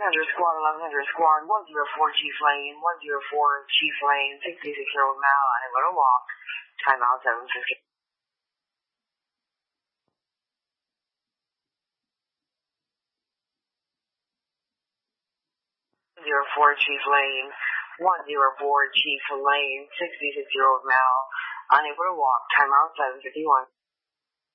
squad, 1100 squad, 104 Chief Lane, 104 Chief Lane, 66-year-old male, unable to walk. Timeout 750. 104 Chief Lane, 104 Chief Lane, 66-year-old male, unable to walk. Timeout 751.